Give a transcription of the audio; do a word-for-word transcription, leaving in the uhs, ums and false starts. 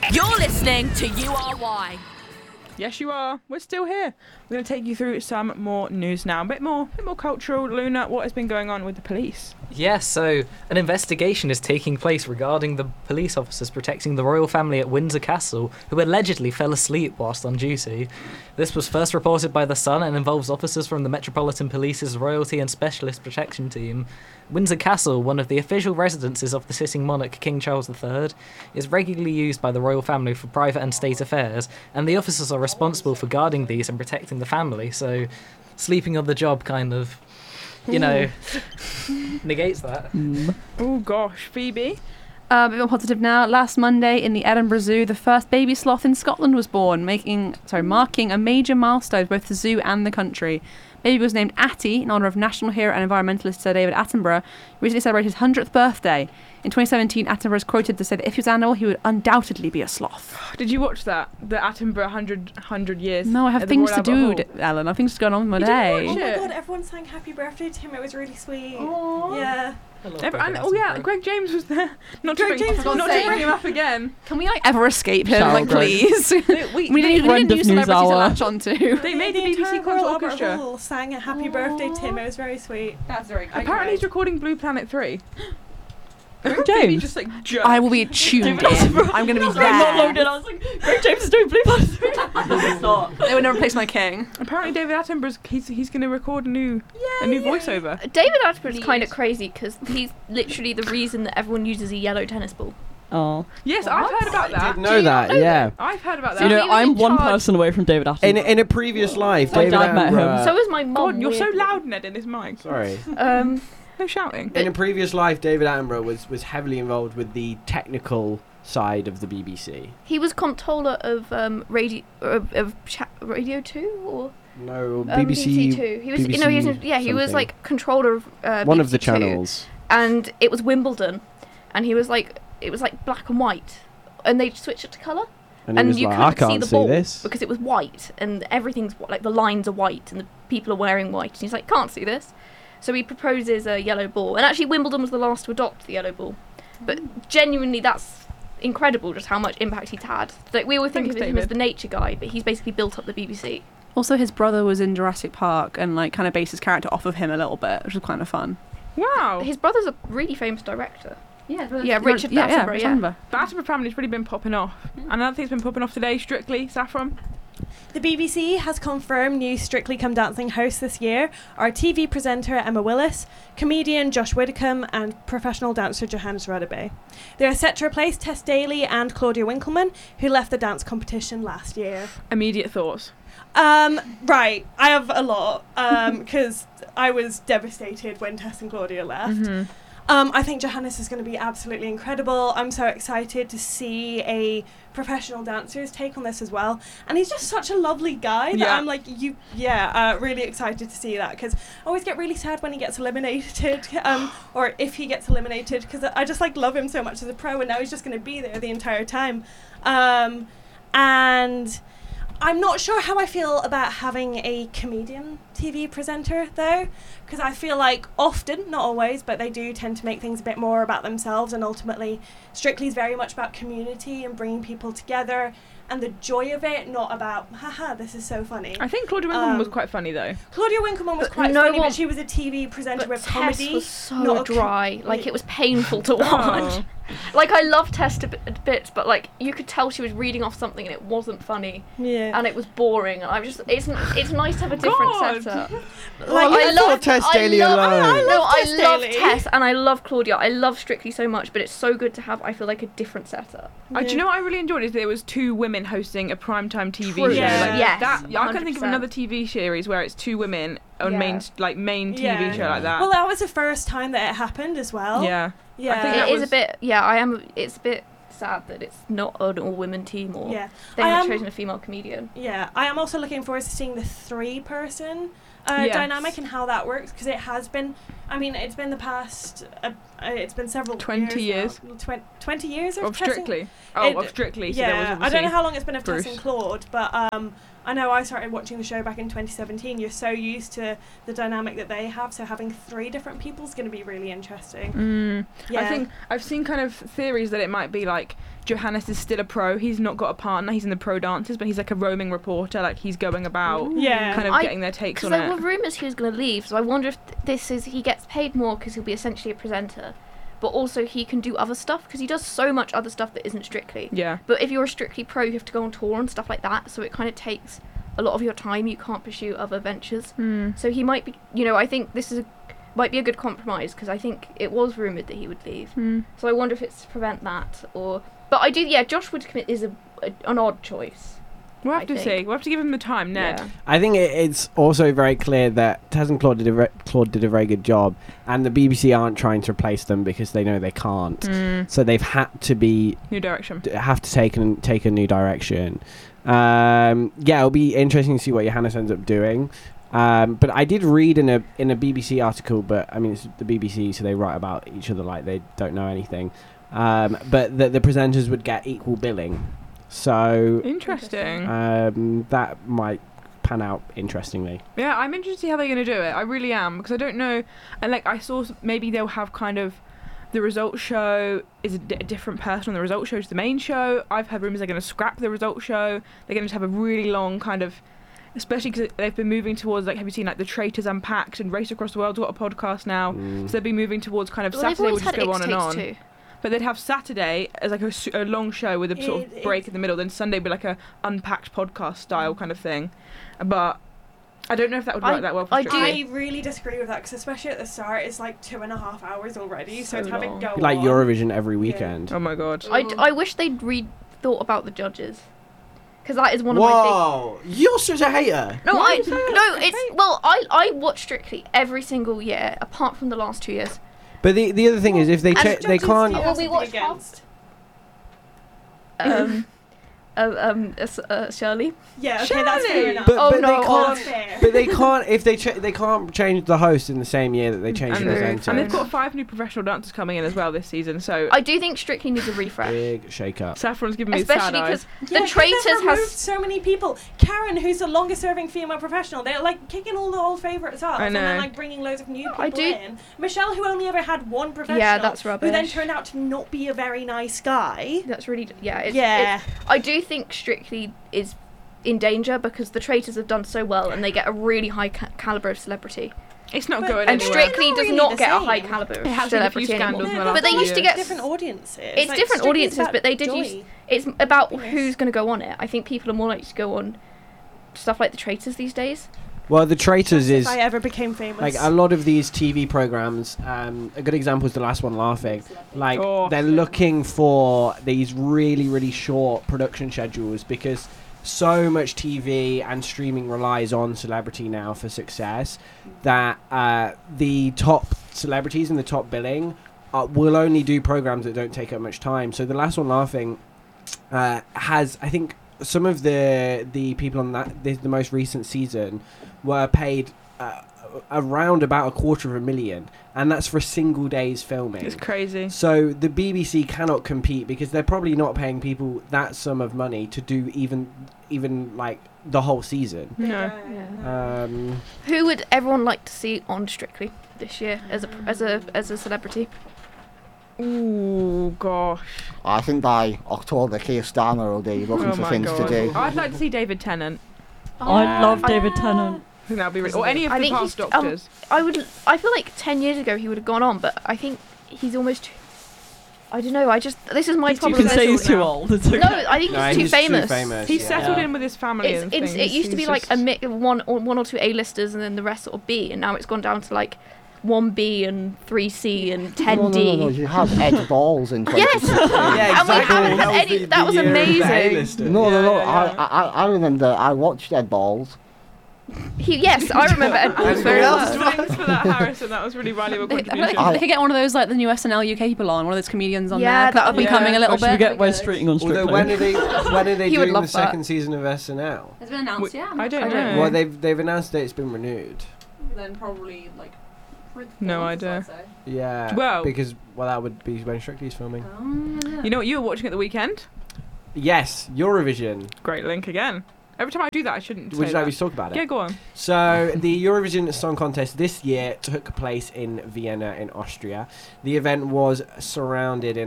You're listening to U R Y. Yes, you are. We're still here. We're going to take you through some more news now. A bit more, a bit more cultural. Luna, what has been going on with the police? Yes, so an investigation is taking place regarding the police officers protecting the royal family at Windsor Castle, who allegedly fell asleep whilst on duty. This was first reported by The Sun and involves officers from the Metropolitan Police's Royalty and Specialist Protection Team. Windsor Castle, one of the official residences of the sitting monarch King Charles the Third, is regularly used by the royal family for private and state affairs, and the officers are responsible for guarding these and protecting the family, so sleeping on the job kind of, you know, negates that. Mm. Oh gosh, Phoebe? Uh, a bit more positive now. Last Monday in the Edinburgh Zoo, the first baby sloth in Scotland was born, making sorry marking a major milestone both the zoo and the country. Baby was named Atty in honour of national hero and environmentalist Sir David Attenborough, who recently celebrated his one hundredth birthday. In twenty seventeen, Attenborough is quoted to say that if he was an animal, he would undoubtedly be a sloth. Did you watch that? The Attenborough one hundred, one hundred years? No, I have at the things Royal to Albert do, Hall. d- Ellen. I have things going on with my You day. didn't watch Oh my it? god, everyone sang happy birthday to him. It was really sweet. Aww. Yeah. Ev- and, oh yeah, Greg James was there. Not Greg to bring, James was not there. to bring him up again. Can we like ever escape him? Shout like, out, Greg. please. we, we need, we need Friend a of new News celebrity to Hour. latch onto. They made the B B C entire Concert Royal Albert Orchestra. Hall sang a happy birthday to him. It was very sweet. That's very good. Apparently he's recording Blue Planet three. Greg Phoebe James. just like jerked. I will be tuned in. I'm going to be there. I was like, Greg James is doing Blue Planet. It's not. They would never replace my king. Apparently David Attenborough's he's he's going to record a new a new voiceover. David Attenborough's kind of crazy because he's literally the reason that everyone uses a yellow tennis ball. Oh. Yes, I've heard about I that. did know that, yeah. I've heard about You that. know, he was I'm in one charge- person away from David Attenborough. In in a previous life, My David dad met him. Attenborough. So was my mum. God, you're so weirdly. loud, Ned, in this mic. Sorry. Um, No shouting. In a previous life, David Attenborough was was heavily involved with the technical side of the B B C. he was comptroller of um radio of, of cha- Radio Two or No, um, B B C. Two. He was B B C no, he was yeah, he was something. like controller of uh, one B B of the C Two. channels. And it was Wimbledon, and he was like it was like black and white, and they switched it to colour. And, And he was you like, couldn't I can't see the see ball this. because it was white and everything's wh- like the lines are white and the people are wearing white. And he's like, can't see this. So he proposes a yellow ball. And actually Wimbledon was the last to adopt the yellow ball. But genuinely that's incredible just how much impact he's had. Like we always think Thanks, of him as David. the nature guy, but he's basically built up the B B C. Also, his brother was in Jurassic Park and like kind of based his character off of him a little bit, which was kind of fun. Wow. His brother's a really famous director. Yeah, Yeah, Richard yeah, yeah, Attenborough, Richard yeah. Attenborough. The Attenborough family's really been popping off. Another thing's been popping off today, Strictly, Saffron. The B B C has confirmed new Strictly Come Dancing hosts this year are T V presenter Emma Willis, comedian Josh Widdicombe, and professional dancer Johannes Rudderby. They are set to replace Tess Daly and Claudia Winkleman, who left the dance competition last year. Immediate thoughts. Um, right, I have a lot, because I was devastated when Tess and Claudia left. Mm-hmm. Um, I think Johannes is going to be absolutely incredible. I'm so excited to see a professional dancer's take on this as well. And he's just such a lovely guy that Yeah. I'm like, you, yeah, uh, really excited to see that, because I always get really sad when he gets eliminated, um, or if he gets eliminated, because I just like love him so much as a pro, and now he's just going to be there the entire time. Um, and I'm not sure how I feel about having a comedian T V presenter, though, because I feel like often, not always, but they do tend to make things a bit more about themselves, and ultimately Strictly is very much about community and bringing people together and the joy of it, not about, haha, this is so funny. I think Claudia Winkleman Um, was quite funny, though. Claudia Winkleman was But quite no funny, one- but she was a T V presenter But with Tess comedy. was so not a com- dry. Like it was painful to watch. Oh. Like I love Tess to b- bits, but like you could tell she was reading off something and it wasn't funny, Yeah. and it was boring. And I was just, it's it's nice to have a different God. setup. Like, I I love love Tess I Daly love- alone. I No, love I Tess love Daly. Tess and I love Claudia. I love Strictly so much, but it's so good to have. I feel like a different setup. Uh, do you know what I really enjoyed is there was two women hosting a primetime T V True. show. Yeah. Like Yes, that, I can't think of one hundred percent. another T V series where it's two women on Yeah. main like main T V Yeah. show like that. Well, that was the first time that it happened as well. yeah. Yeah. I think It that is was- a bit. Yeah, I am. It's a bit sad that it's not an all-women team, or Yeah. they I haven't am- chosen a female comedian. Yeah, I am also looking forward to seeing the three-person uh, Yes. dynamic and how that works, because it has been, I mean, it's been the past, uh, uh, it's been several twenty years. now. Twen- twenty years of, Of Tess and- Strictly. Oh, It- of Strictly. So there was Yeah, I obviously don't know how long it's been of Tess Bruce. and Claude, but um, I know I started watching the show back in twenty seventeen. You're so used to the dynamic that they have, so having three different people is going to be really interesting. Mm. Yeah. I think I've seen kind of theories that it might be like Johannes is still a pro. He's not got a partner. He's in the pro dances, but he's like a roaming reporter. Like he's going about, Yeah. kind of I- getting their takes Because on there it. were rumours he was going to leave, so I wonder if th- this is he gets paid more because he'll be essentially a presenter, but also he can do other stuff because he does so much other stuff that isn't Strictly. Yeah. But if you're a Strictly pro, you have to go on tour and stuff like that, so it kind of takes a lot of your time. You can't pursue other ventures. Hmm. So he might be, you know, I think this is a, might be a good compromise because I think it was rumoured that he would leave. Hmm. So I wonder if it's to prevent that or. But I do, yeah. Josh Woodcommit is a, a an odd choice. We'll have I to think. see. We'll have to give him the time, Ned. Yeah. I think it, it's also very clear that Taz and Claude did, a re- Claude did a very good job, and the B B C aren't trying to replace them because they know they can't. Mm. So they've had to be New direction. d- have to take an, take a new direction. Um, yeah, it'll be interesting to see what Johannes ends up doing. Um, but I did read in a in a B B C article, but I mean it's the B B C, so they write about each other like they don't know anything. Um, but that the presenters would get equal billing, so Interesting. um, that might pan out interestingly. Yeah, I'm interested to see how they're going to do it. I really am, because I don't know. And like, I saw s- maybe they'll have kind of the result show is a, d- a different person on the result show to the main show. I've heard rumors they're going to scrap the result show. They're going to have a really long kind of, especially because they've been moving towards, like, have you seen like the Traitors Unpacked and Race Across the World's got a podcast now. Mm. So they've been moving towards kind of Well, they've Saturday always would just had go on and X on. Takes Two. But they'd have Saturday as like a, su- a long show with a sort It- of break it's- in the middle. Then Sunday would be like a unpacked podcast style kind of thing. But I don't know if that would work I- that well for I do- Strictly. I really disagree with that because especially at the start, it's like two and a half hours already. So, So to have it long. go Like on, Eurovision every weekend. Oh my god. I, d- I wish they'd re thought about the judges, because that is one of my Whoa, you're such a hater. big. No, Why I are you saying no, that? it's well, I I watch Strictly every single year apart from the last two years. But the the other thing is, if they And check, they Judges can't. do Oh, have we something watched against. Um, uh, um, uh, s- uh, Shirley. Yeah, okay, that's fair Shirley! enough. But, Oh, but no, they oh, can't. That's fair. But they can't if they ch- they can't change the host in the same year that they change And, the they- presenter. and they've got five new professional dancers coming in as well this season. So I do think Strictly needs a refresh, Big shake up. Saffron's giving me the sad especially eyes. because Yeah, the 'cause Traitors they've removed has. so many people. Karen, who's the longest serving female professional, they're like kicking all the old favourites off I and then know. like bringing loads of new people I do- in. Michelle, who only ever had one professional, Yeah, that's who then rubbish. turned out to not be a very nice guy. That's really yeah. It's, Yeah. it's- I do think Strictly is in danger because the Traitors have done so well and they get a really high ca- caliber of celebrity. It's not But- going And Anyway. anywhere. Strictly Not does really not the get a high same. caliber of It has been a few celebrity anymore. scandals in the No, last But they few used to years. get different audiences. It's Like, different Strictly's audiences, about but they did joy. use. It's about Yes. who's going to go on it. I think people are more likely to go on stuff like the Traitors these days. Well, the Traitors If is I ever became famous. like a lot of these T V programs. Um, a good example is the last one, Laughing. Like Oh. they're looking for these really really short production schedules because so much T V and streaming relies on celebrity now for success that uh, the top celebrities and the top billing uh, will only do programs that don't take up much time. So the last one, Laughing, uh, has I think some of the the people on that the, the most recent season were paid uh, around about a quarter of a million, and that's for a single day's filming. It's crazy. So the B B C cannot compete because they're probably not paying people that sum of money to do even even like the whole season. No. Um, Who would everyone like to see on Strictly this year as a as a as a celebrity? Ooh, gosh. I think by October, Keir Starmer will be looking Oh for my things god. to do. I'd like to see David Tennant. I love I- David Tennant. I think that'd be really, or any of I the think past he's- um, doctors. I would. I feel like ten years ago he would have gone on, but I think he's almost. I don't know. I just this is my He's too You problem. can say he's settled too now. old. It's okay. No, I think no, he's too he's famous. Too famous. He's yeah. settled in with his family. It's, and it's, things. it used to be He's like a just- mi- one or one or two A-listers and then the rest sort of B, and now it's gone down to like one B and three C and ten No, D. no, no, no, you have Ed Balls in twenty Yes! sixteen. Yeah, And we exactly. haven't had was any- the- that the was year of the amazing. A-listers. No, no, Yeah, no. yeah, I, yeah. I, I remember I watched Ed Balls. He, yes, I remember Ed Balls very Thanks well. thanks for that, Harrison. That was really valuable They, I feel contribution. like they could get one of those like the new S N L U K people on, one of those comedians on Yeah, there, that up and yeah. coming a Or little should we bit. get Wes Streeting on Strictly? Although when are they when are they He would doing the love that. second season of S N L? It's been announced, yeah. I don't I know. don't Well, they've they've announced that it's been renewed. Then probably like. No idea. Yeah. Well- because well, that would be when Strictly's filming. You know what you were watching at the weekend? Yes, Eurovision. Great link again. Every time I do that, I shouldn't Would say you like that. me to talk about it? Yeah, go on. So the Eurovision Song Contest this year took place in Vienna in Austria. The event was surrounded in